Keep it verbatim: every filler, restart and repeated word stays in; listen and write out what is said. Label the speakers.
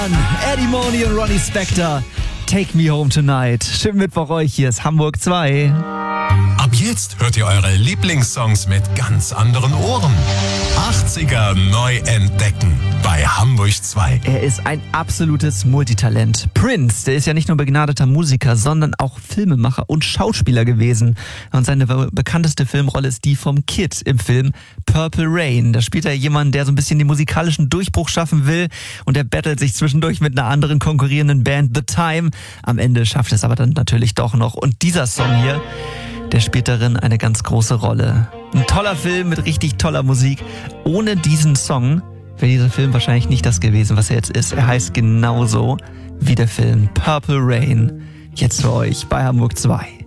Speaker 1: Eddie Money und Ronnie Spector, Take Me Home Tonight. Schönen Mittwoch euch, hier ist Hamburg zwei.
Speaker 2: Ab jetzt hört ihr eure Lieblingssongs mit ganz anderen Ohren. achtziger neu entdecken bei Hamburg zwei.
Speaker 1: Er ist ein absolutes Multitalent. Prince, der ist ja nicht nur begnadeter Musiker, sondern auch Filmemacher und Schauspieler gewesen. Und seine bekannteste Filmrolle ist die vom Kid im Film Purple Rain. Da spielt er jemanden, der so ein bisschen den musikalischen Durchbruch schaffen will, und er battelt sich zwischendurch mit einer anderen konkurrierenden Band, The Time. Am Ende schafft es aber dann natürlich doch noch. Und dieser Song hier, der spielt darin eine ganz große Rolle. Ein toller Film mit richtig toller Musik. Ohne diesen Song wäre dieser Film wahrscheinlich nicht das gewesen, was er jetzt ist. Er heißt genauso wie der Film Purple Rain. Jetzt für euch bei Hamburg zwei.